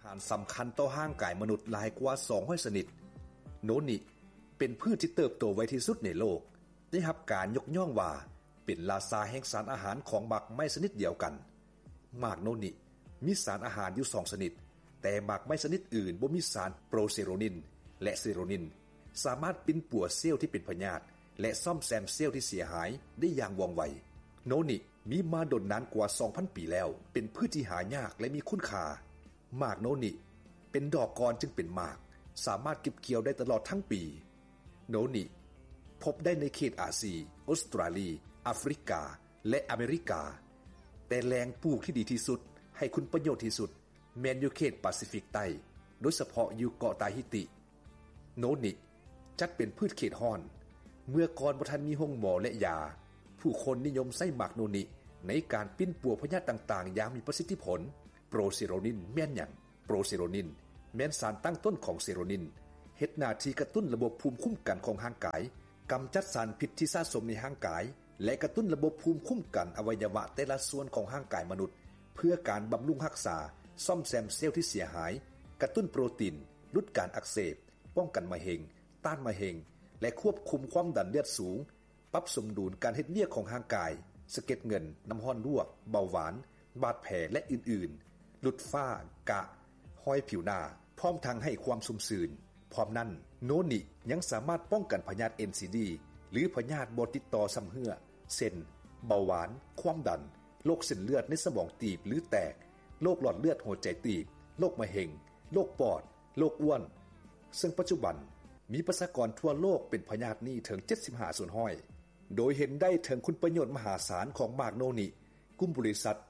ารสำคัญต่อร่างกายมนุษย์หลายกว่า200ชนิดโนนิเป็นพืชที่เติบโตไวที่สุดในโลกได้รับการยกย่องว่าเป็นราชาแห่งสารอาหารของหมากไม้ชนิดเดียวกันหมากโนนิมีสารอาหารอยู่2ชนิดแต่หมากไม้ชนิดอื่นบ่มีสารโปรเซโรนินและเซโรนินสามารถปิ้นป่วนเซลล์ที่เป็นพยาธิและซ่อมแซมเซลล์ที่เสียหายได้อย่างว่องไวโนนิมีมาดนนานกว่า 2,000 ปีแล้วเป็นพืชที่หายากและมีคุณค่าหมากโนนิเป็นดอกก่อนจึงเป็นหมากสามารถเก็บเกี่ยวได้ตลอดทั้งปีโนนิพบได้ในเขตอาซีออสเตรเลียแอฟริกาและอเมริกาแต่แหล่งปลูกที่ดีที่สุดให้คุณประโยชน์ที่สุดแม้นอยู่เขตแปซิฟิกใต้โดยเฉพาะอยู่เกาะตาฮิติโนนิจัดเป็นพืชเขตร้อนเมื่อก่อนบ่ทันมีโรงหมอและยาผู้คนนิยมใช้หมากโนนิในการปิ้นป่วนพยาธิต่างๆอย่างมีประสิทธิผลโปรเซโรนินแม่นหยังโปรเซโรนินแม่นสารตั้งต้นของเซโรนินเฮ็ดหน้าที่กระตุ้นระบบภูมิคุ้มกันของร่างกายกำจัดสารพิษที่สะสมในร่างกายและกระตุ้นระบบภูมิคุ้มกันอวัยวะแต่ละส่วนของร่างกายมนุษย์เพื่อการบำรุงรักษาซ่อมแซมเซลล์ที่เสียหายกระตุ้นโปรตีนลดการอักเสบป้องกันมะเร็งต้านมะเร็งและควบคุมความดันเลือดสูงปรับสมดุลการเฮ็ดเวียกของร่างกายสะเก็ดเงินน้ำร้อนลวกเบาหวานบาดแผลและอื่นๆลดฝ้ากระห้อยผิวหน้าพร้อมทั้งให้ความชุ่มชื้นพร้อมนั้นโนนิยังสามารถป้องกันพยาธิ NCD หรือพยาธิบ่ติดต่อซ้ำเหื่อเช่นเบาหวานความดันโรคเส้นเลือดในสมองตีบหรือแตกโรคหลอดเลือดหัวใจตีบโรคมะเร็งโรคปอดโรคอ้วนซึ่งปัจจุบันมีประชากรทั่วโลกเป็นพยาธินี้ถึง75ส่วนห้อยโดยเห็นได้ถึงคุณประโยชน์มหาศาลของหมากโนนิกลุ่มบริษัท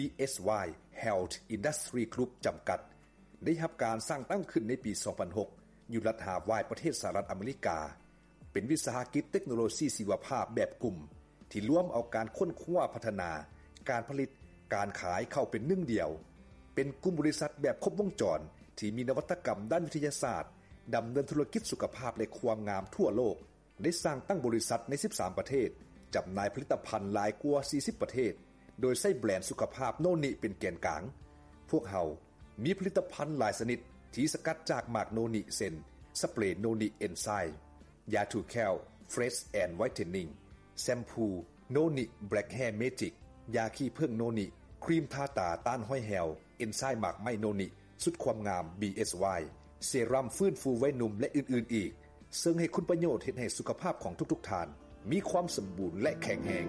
BSY Health Industry Group จำกัดได้รับการสร้างตั้งขึ้นในปี 2006 อยู่รัฐฮาวายประเทศสหรัฐอเมริกาเป็นวิสาหกิจเทคโนโลยีชีวภาพแบบกลุ่มที่ร่วมเอาการค้นคว้าพัฒนาการผลิตการขายเข้าเป็นหนึ่งเดียวเป็นกลุ่มบริษัทแบบครบวงจรที่มีนวัตกรรมด้านวิทยาศาสตร์ดำเนินธุรกิจสุขภาพและความงามทั่วโลกได้สร้างตั้งบริษัทใน13ประเทศจำหน่ายผลิตภัณฑ์หลายกว่า40ประเทศโดยใช้แบรนด์สุขภาพโนนิเป็นแกนกลางพวกเรามีผลิตภัณฑ์หลายชนิดที่สกัดจากหมากโนนิเซนสเปรย์โนนิเอนไซม์ยาถูแคลเฟรชแอนด์ไวท์เทนนิ่งแชมพูโนนิแบล็กแฮร์เมจิกยาขี้ผึ้งโนนิครีมทาตาต้านห้อยแหวเอนไซม์หมากไม้โนนิสุดความงาม BSY เซรั่มฟื้นฟูวัยหนุ่มและอื่นๆอีกซึ่งให้คุณประโยชน์เฮ็ดให้สุขภาพของทุกๆท่านมีความสมบูรณ์และแข็งแรง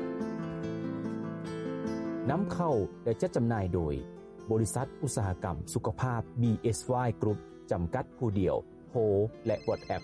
นำเข้าและจัดจำหน่ายโดยบริษัทอุตสาหกรรมสุขภาพ BSY Group จำกัดผู้เดียวโทรและ WhatsApp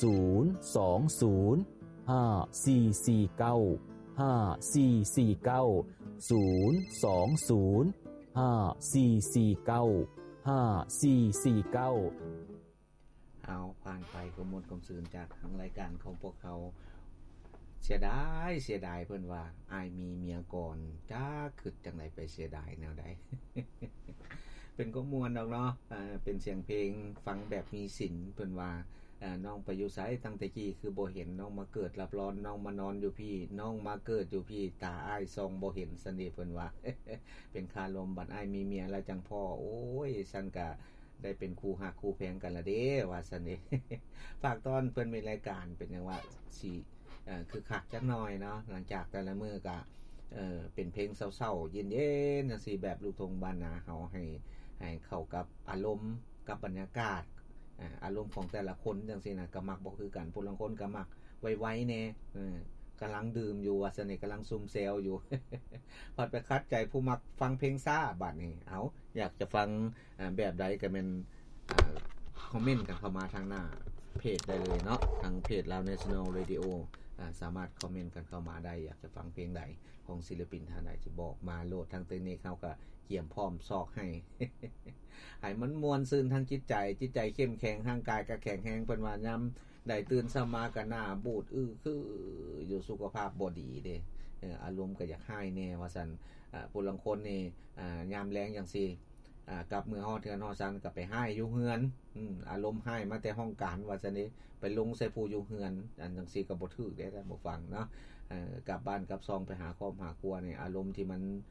เอาผ่านไปก็หมดความซื่นจากทางรายการของพวกเขาเสียดายเพิ่นว่าอายมีเมียก่อนจ้าคิดจังได๋ไปเสียดายแนวใด เป็นก็ม่วนดอกเนาะเป็นเสียงเพลงฟังแบบมีศิลป์เพิ่นว่าน้องไปอยู่ไสตั้งแต่กี้คือบ่เห็นน้องมาเกิดรับร้อนน้องมานอนอยู่พี่น้องมาเกิดอยู่พี่ตาอ้ายส่องบ่เห็นซั่นนี่เพิ่นว่า เป็นคาลมบัดอ้ายมีเมียแล้วจังพ่อโอ้ยซั่นก็ได้เป็นคู่ฮักคู่แพงกันละเด้ว่าซั่นนี่ ฝากตอนเพิ่นมีรายการเป็นจังว่าสิคือคักจักหน่อยเนาะหลังจากแต่ละมื้อก็เป็นเพลงเศร้าๆเย็นๆจังซี่แบบลูกทุ่งบ้านนาเฮาให้เข้ากับอารมณ์กับบรรยากาศอารมณ์ของแต่ละคนจังซี่นะก็มักบ่คือกันผู้ลางคนก็มักไวๆแน่กำลังดื่มอยู่ว่าซั่นนี่กำลังซุ่มแซวอยู่ พอดไปคัดใจผู้มักฟังเพลงซ่าบัดนี้เอาอยากจะฟังแบบใดก็แม่นคอมเมนต์กันเข้ามาทางหน้าเพจได้เลยเนาะทางเพจ Lao National Radio สามารถคอมเมนต์กันเข้ามาได้อยากจะฟังเพลงใดของศิลปินท่านใดจะบอกมาโหลดทางเทคนิคเขาก็เกี่ยมพร้อมซอกให้ ให้มันม่วนซื่นทางจิตใจเข้มแข็งร่างกายก็แข็งแรงเพิ่นว่ายามได้ตื่นเช้ามาก็หน้าบูดคืออยู่สุขภาพบ่ดีเด้อารมณ์ก็อยากหายแน่ว่าซั่นผู้ลางคนนี่ยามแลงจังซี่กลับเมื่อฮอดเทือนฮอดซันก็ไปหายอยู่เฮือนอารมณ์หายมาแต่ห้องการว่าซั่นนี่ไปลงใส่ผู้อยู่เฮือนอันจังซี่ก็บ่ถูกได้บ่ฟังเนาะกลับบ้านกลับซองไปหาครอบหาครัวนี่อารมณ์ที่มัน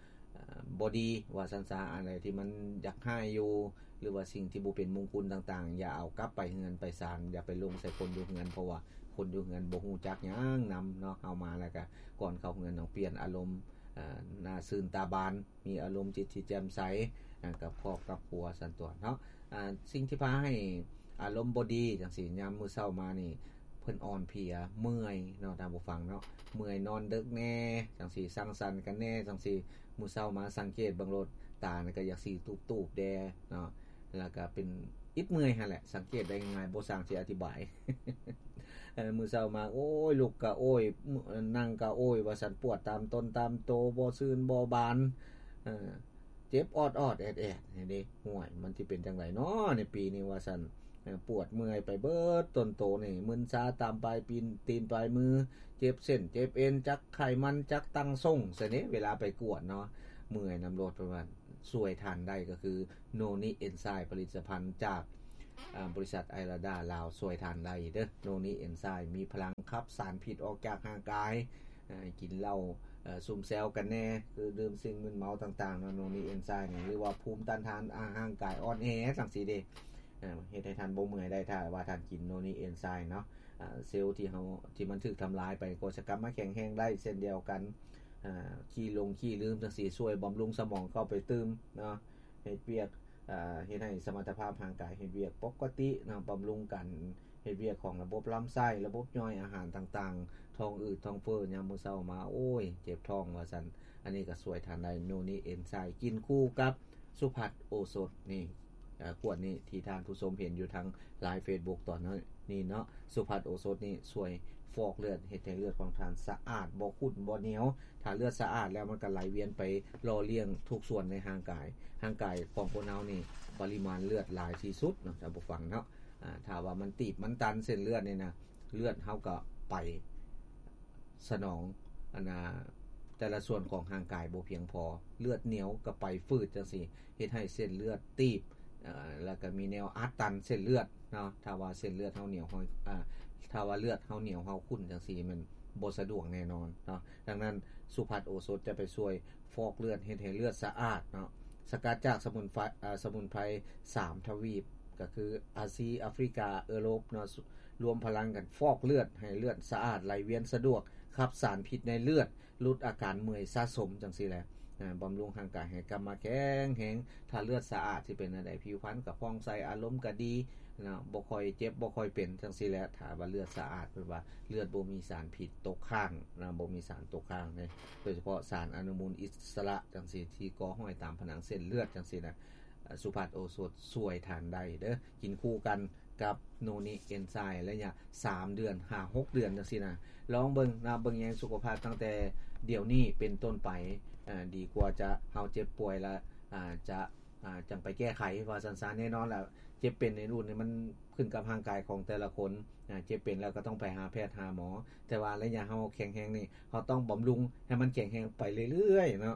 บ่ดีว่าซั่นซะอะไรที่มันอยากให้อยู่หรือว่าสิ่งที่บ่เป็นมงคลต่างๆอย่าเอากลับไปเฮือนไปศาลอย่าไปลงใส่คนอยู่เฮือนเพราะว่าคนอยู่เฮือนบ่ฮู้จักหยังนำเนาะเฮามาแล้วก็ก่อนเข้าเฮือนต้องเปลี่ยนอารมณ์หน้าซื่นตาบานมีอารมณ์จิตที่แจ่มใสกับครอบกับครัวซั่นตัวเนาะสิ่งที่พาให้อารมณ์บ่ดีจังซี่ยามมื้อเช้ามานี่เพิ่นอ่อนเพลียเมื่อยเนาะท่านผู้ฟังเนาะเมื่อยนอนดึกแน่จังซี่สังสรรค์กันแน่จังซี่มื้อเช้ามาสังเกตเบิ่งรถตานี่ก็อยากสิตูบๆแดเนาะแล้วก็เป็นอิดเมื่อยหั่นแหละสังเกตได้ง่ายบ่สร้างสิอธิบาย มื้อเช้ามาโอ้ยลุกก็โอ้ยนั่งก็โอ้ยว่าซั่นปวดตามต้นตามโตบ่ซื่นบ่บานเจ็บออดๆแอดๆนี่เด้ห่วยมันสิเป็นจังได๋น้อในปีนี้ว่าซั่นปวดเมื่อยไปเบิดต้นโตนี่มึนชาตามปลายตีนปลายมือเจ็บเส้นเจ็บเอ็นจักไขมันจักตั้งทรงซั่นนี้เวลาไปกวดเนาะเมื่อยนำรถประมาณช่วยทานได้ก็คือโนนิเอนไซม์ผลิตภัณฑ์จากบริษัทไอราดาลาวช่วยทานได้เด้อโนนิเอนไซม์มีพลังขับสารพิษออกจากร่างกายกินเหล้าซุ่มแซวกันแน่คือดื่มสิ่งมึนเมาต่างๆเนาะโนนิเอนไซม์หรือว่าภูมิต้านทานร่างกายอ่อนแอจังซี่เด้เฮ็ดให้ท่านบ่เมื่อยได้ถ้าว่าท่านกินโนนิเอนไซม์เนาะเซลล์ที่มันถูกทำลายไปก็จะกลับมาแข็งแรงได้เช่นเดียวกันขี้ลืมจังซี่ช่วยบำรุงสมองเข้าไปตื่มเนาะเฮ็ดเวียกเฮ็ดให้สมรรถภาพร่างกายเฮ็ดเวียกปกติเนาะบำรุงกันเฮ็ดเวียกของระบบลำไส้ระบบย่อยอาหารต่างๆท้องอืดท้องเฟ้อยามมื้อเช้ามาโอ้ยเจ็บท้องว่าซั่นอันนี้ก็ช่วยทานได้โนนิเอนไซม์กินคู่กับสุภัทรโอสถนี่ขวดนี้ที่ท่านผู้ชมเห็นอยู่ทางไลฟ์ Facebook ตอนนี้เนาะสุภัทรโอสถนี่ช่วยฟอกเลือดเฮ็ดให้เลือดของท่านสะอาดบ่ขุ่นบ่เหนียวถ้าเลือดสะอาดแล้วมันก็ไหลเวียนไปหล่อเลี้ยงทุกส่วนในร่างกายของคนเฮานี่ปริมาณเลือดหลายที่สุดเนาะท่านผู้ฟังเนาะถ้าว่ามันตีบมันตันเส้นเลือดนี่นะเลือดเฮาก็ไปสนองแต่ละส่วนของร่างกายบ่เพียงพอเลือดเหนียวก็ไปฝืดจังซี่เฮ็ดให้เส้นเลือดตีบแล้วก็มีแนวอัดตันเส้นเลือดเนาะถ้าว่าเส้นเลือดเฮาเหนียวถ้าว่าเลือดเฮาเหนียวเฮาขุ่นจังซี่มันบ่สะดวกแน่นอนเนาะดังนั้นสุภัทรโอสถจะไปช่วยฟอกเลือดเฮ็ดให้เลือดสะอาดเนาะสกัดจากสมุนไพร3ทวีปก็คืออาซีแอฟริกายุโรปเนาะรวมพลังกันฟอกเลือดให้เลือดสะอาดไหลเวียนสะดวกขับสารพิษในเลือดลดอาการเมื่อยสะสมจังซี่แหละบำรุงร่างกายให้กลับมาแข็งแรงถ้าเลือดสะอาดสิเป็นอันใดผิวพรรณก็ผ่องใสอารมณ์ก็ดีนะบ่ค่อยเจ็บบ่ค่อยเป็นจังซี่แหละถ้าว่าเลือดสะอาดเพิ่นว่าเลือดบ่มีสารพิษตกค้างนะบ่มีสารตกค้างเลยโดยเฉพาะสารอนุมูลอิสระจังซี่ที่ก่อห้อยตามผนังเส้นเลือดจังซี่นะสุภัทรโอสถช่วยทานได้เด้อกินคู่กันกับโนนิเอนไซม์ระยะ3เดือน 5-6 เดือนจังซี่นะลองเบิ่งนะเบิ่งแยงสุขภาพตั้งแต่เดี๋ยวนี้เป็นต้นไปดีกว่าจะเฮาเจ็บป่วยแล้วจะจังไปแก้ไขว่าซั่นๆแน่นอนแล้วเจ็บเป็นในรุ่นนี้มันขึ้นกับร่างกายของแต่ละคนเจ็บเป็นแล้วก็ต้องไปหาแพทย์หาหมอแต่ว่าระยะเฮาแข็งแรงนี่เฮาต้องบำรุงให้มันแข็งแรงไปเรื่อยๆเนาะ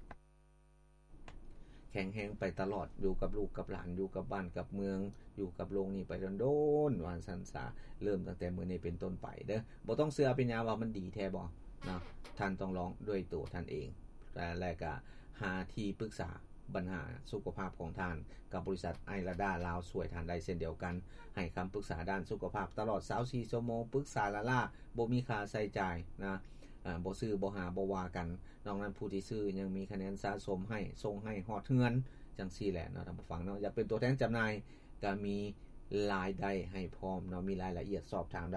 แข็งแรงไปตลอดอยู่กับลูกกับหลานอยู่กับบ้านกับเมืองอยู่กับโรงนี่ไปโดนๆว่าซั่นซะเริ่มตั้งแต่มื้อนี้เป็นต้นไปเด้อบ่ต้องเชื่อเป็นหยังว่ามันดีแท้บ่เนาะท่านต้องลองด้วยตัวท่านเองแล้วก็หาที่ปรึกษาปัญหาสุขภาพของท่านกับบริษัทไอราดาลาวช่วยท่านได้เช่นเดียวกันให้คำปรึกษาด้านสุขภาพตลอด24ชั่วโมงปรึกษาล่าบ่มีค่าใช้จ่ายนะบ่ซื้อบ่หาบ่ว่ากันนอกนั้นผู้ที่ซื้อยังมีคะแนนสะสมให้ส่งให้ฮอดเฮือนจังซี่แหละเนาะท่านผู้ฟังเนาะอยากเป็นตัวแทนจำหน่ายก็มีรายได้ให้พร้อมเนาะมีรายละเอียดสอบถามได้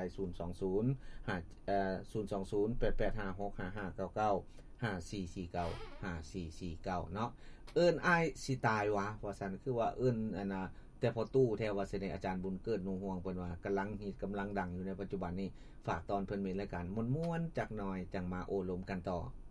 020-885-6599 เนาะเอิ้นอ้ายสิตายวะว่าซั่นคือว่าเอิ้นแต่พอตู้แท้ว่าสิได้อาจารย์บุญเกิดนูห่วงเพิ่นว่ากำลังฮิตกำลังดังอยู่ในปัจจุบันนี้ฝากตอนเพิ่นมีรายการม่วนๆจักหน่อยจังมาโอ้ลมกันต่อ